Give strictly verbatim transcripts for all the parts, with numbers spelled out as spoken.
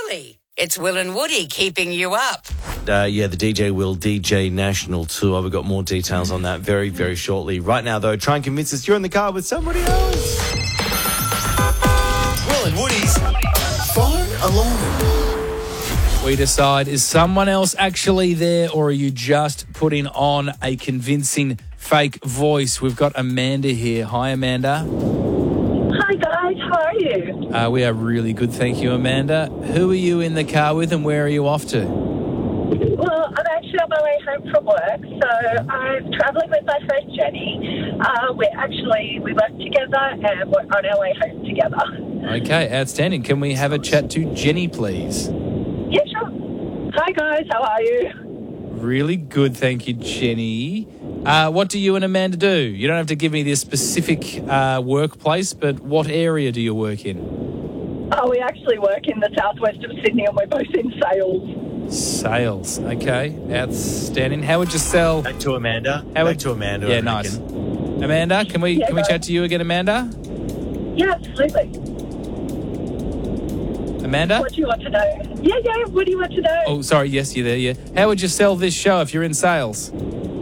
Surely it's Will and Woody keeping you up. Uh, yeah, the D J Will D J National Tour. We've got more details on that very, very shortly. Right now, though, try and convince us you're in the car with somebody else. Will and Woody's Phone Alarm. We decide, is someone else actually there, or are you just putting on a convincing fake voice? We've got Amanda here. Hi, Amanda. Hi guys, how are you? Uh, we are really good, thank you, Amanda. Who are you in the car with and where are you off to? Well, I'm actually on my way home from work, so I'm travelling with my friend Jenny. Uh, we're actually, we work together and we're on our way home together. Okay, outstanding. Can we have a chat to Jenny, please? Yeah, sure. Hi guys, how are you? Really good, thank you, Jenny. Uh, what do you and Amanda do? You don't have to give me the specific uh, workplace, but what area do you work in? Oh, we actually work in the southwest of Sydney and we're both in sales. Sales, okay, outstanding. How would you sell? Back to Amanda. How Back would, to Amanda. Yeah, I nice. reckon. Amanda, can we Yeah, can we guys. chat to you again, Amanda? Yeah, absolutely. Amanda? What do you want to know? Yeah, yeah, what do you want to know? Oh, sorry, yes, you're there, yeah. How would you sell this show if you're in sales?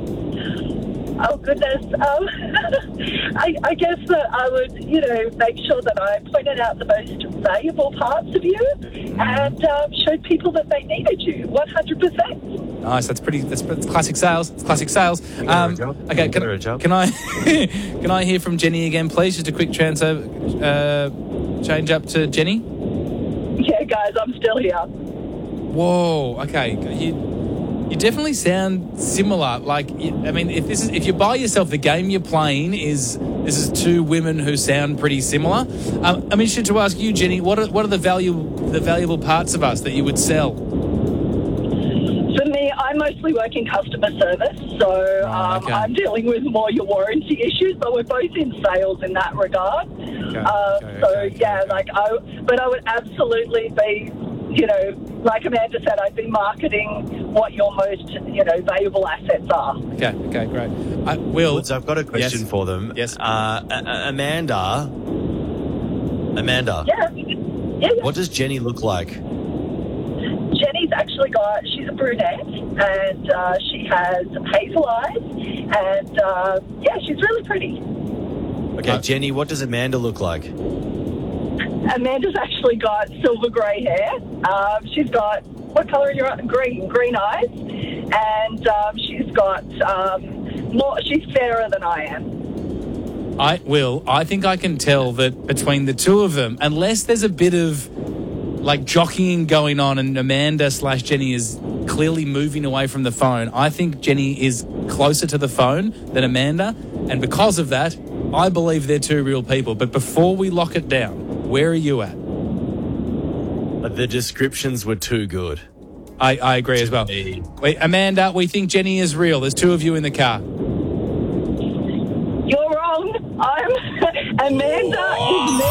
Oh, goodness. Um, I, I guess that I would, you know, make sure that I pointed out the most valuable parts of you and um, showed people that they needed you, one hundred percent. Nice, that's pretty, that's, that's classic sales, it's classic sales. Um, okay, Give her a can, job. can I can I hear from Jenny again, please? Just a quick transfer, uh, change up to Jenny. Yeah, guys, I'm still here. Whoa, okay, you... You definitely sound similar. Like, I mean, if this is if you're by yourself, the game you're playing is this is two women who sound pretty similar. Um, I'm interested to ask you, Jenny, what are what are the value the valuable parts of us that you would sell? For me, I mostly work in customer service, so um, okay. I'm dealing with more your warranty issues, but we're both in sales in that regard. Okay, uh, okay, so, okay, yeah, okay. like, I, but I would absolutely be, you know, like Amanda said, I'd be marketing what your most, you know, valuable assets are. Okay, okay, great. I, Will, Woods, I've got a question Yes. for them. Yes. Uh, A- A- Amanda. Amanda. Yeah. Yeah, yeah. What does Jenny look like? Jenny's actually got, she's a brunette, and uh, she has hazel eyes, and uh, yeah, she's really pretty. Okay, Uh, Jenny, what does Amanda look like? Amanda's actually got silver grey hair. Um, she's got, what colour are your eyes? Green, green eyes. And um, she's got, um, more, she's fairer than I am. I Will, I think I can tell that between the two of them, unless there's a bit of like jockeying going on and Amanda slash Jenny is clearly moving away from the phone, I think Jenny is closer to the phone than Amanda. And because of that, I believe they're two real people. But before we lock it down, where are you at? The descriptions were too good. I, I agree as well. me. Wait, Amanda, we think Jenny is real. There's two of you in the car. You're wrong. I'm, Amanda is me.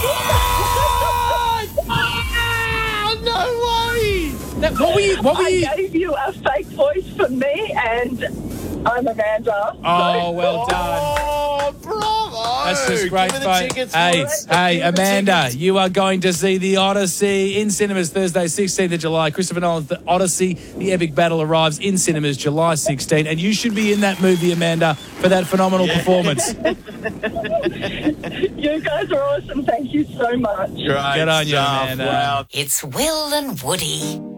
No way! That, what were you? What were I you? gave you a fake voice for me, and I'm Amanda. Oh, well done. Oh, bravo! That's just great, Give me the mate. tickets, Hey, Woods. hey, Give me the Amanda, tickets. you are going to see The Odyssey in cinemas Thursday, sixteenth of July. Christopher Nolan's The Odyssey, the epic battle arrives in cinemas July sixteenth, and you should be in that movie, Amanda, for that phenomenal performance. You guys are awesome. Thank you so much. Great Good on you, stuff. Amanda. Wow. It's Will and Woody.